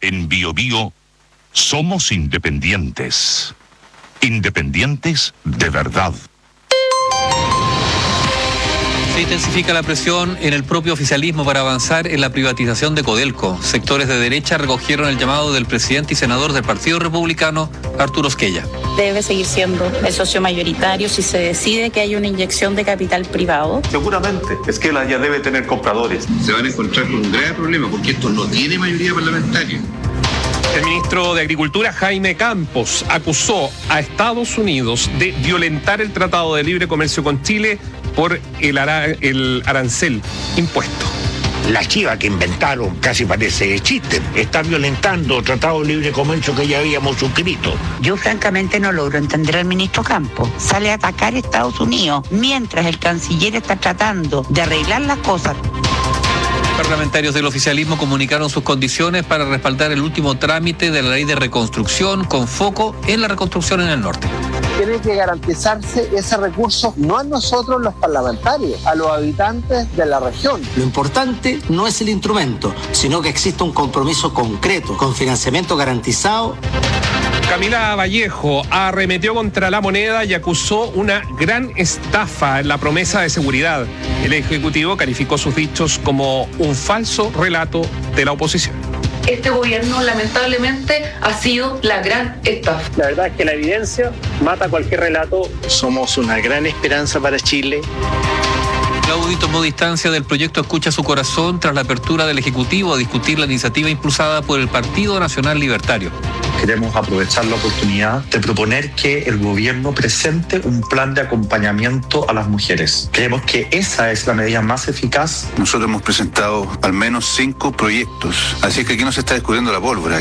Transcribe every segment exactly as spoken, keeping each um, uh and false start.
En Bio Bio somos independientes. Independientes de verdad. Se intensifica la presión en el propio oficialismo para avanzar en la privatización de Codelco. Sectores de derecha recogieron el llamado del presidente y senador del Partido Republicano, Arturo Esquella. Debe seguir siendo el socio mayoritario si se decide que hay una inyección de capital privado. Seguramente, Esquella ya debe tener compradores. Se van a encontrar con un grave problema porque esto no tiene mayoría parlamentaria. El ministro de Agricultura, Jaime Campos, acusó a Estados Unidos de violentar el Tratado de Libre Comercio con Chile por el, ara el arancel impuesto. La chiva que inventaron casi parece chiste. Está violentando el Tratado de Libre Comercio que ya habíamos suscrito. Yo francamente no logro entender al ministro Campos. Sale a atacar a Estados Unidos mientras el canciller está tratando de arreglar las cosas. Parlamentarios del oficialismo comunicaron sus condiciones para respaldar el último trámite de la ley de reconstrucción con foco en la reconstrucción en el norte. Tiene que garantizarse ese recurso no a nosotros los parlamentarios, a los habitantes de la región. Lo importante no es el instrumento, sino que exista un compromiso concreto, con financiamiento garantizado. Camila Vallejo arremetió contra la moneda y acusó una gran estafa en la promesa de seguridad. El Ejecutivo calificó sus dichos como un falso relato de la oposición. Este gobierno lamentablemente ha sido la gran estafa. La verdad es que la evidencia mata cualquier relato. Somos una gran esperanza para Chile. Claudio tomó distancia del proyecto Escucha su Corazón tras la apertura del Ejecutivo a discutir la iniciativa impulsada por el Partido Nacional Libertario. Queremos aprovechar la oportunidad de proponer que el gobierno presente un plan de acompañamiento a las mujeres. Creemos que esa es la medida más eficaz. Nosotros hemos presentado al menos cinco proyectos, así es que aquí no se está descubriendo la pólvora.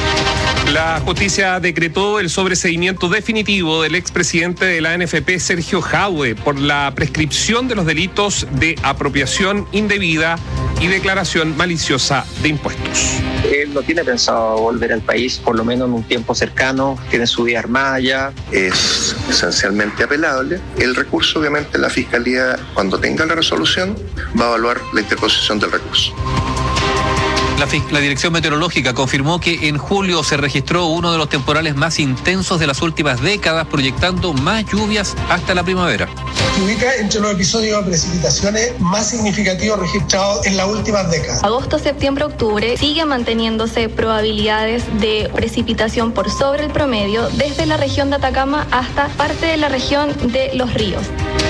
La justicia decretó el sobreseimiento definitivo del expresidente de la A N F P, Sergio Jadue, por la prescripción de los delitos de apropiación indebida y declaración maliciosa de impuestos. Él no tiene pensado volver al país, por lo menos en un tiempo cercano, tiene su vida armada ya. Es esencialmente apelable. El recurso, obviamente, la Fiscalía, cuando tenga la resolución, va a evaluar la interposición del recurso. La, la Dirección Meteorológica confirmó que en julio se registró uno de los temporales más intensos de las últimas décadas, proyectando más lluvias hasta la primavera. Se ubica entre los episodios de precipitaciones más significativos registrados en las últimas décadas. Agosto, septiembre, octubre sigue manteniéndose probabilidades de precipitación por sobre el promedio desde la región de Atacama hasta parte de la región de Los Ríos.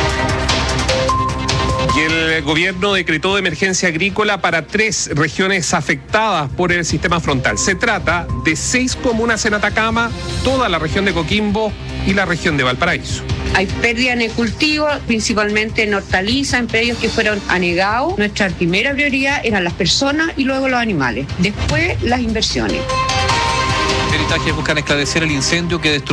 Y el gobierno decretó emergencia agrícola para tres regiones afectadas por el sistema frontal. Se trata de seis comunas en Atacama, toda la región de Coquimbo y la región de Valparaíso. Hay pérdida en el cultivo, principalmente en hortalizas, en predios que fueron anegados. Nuestra primera prioridad eran las personas y luego los animales. Después, las inversiones. Peritajes buscan esclarecer el incendio que destruyó